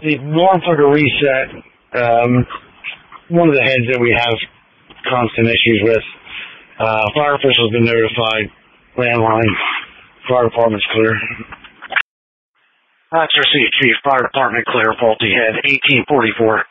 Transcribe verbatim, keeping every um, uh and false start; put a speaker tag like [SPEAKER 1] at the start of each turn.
[SPEAKER 1] The alarm for the reset, um, one of the heads that we have constant issues with, uh, fire officials been notified, landline, fire department's clear. That's our C H P, fire department clear, faulty head, eighteen forty-four.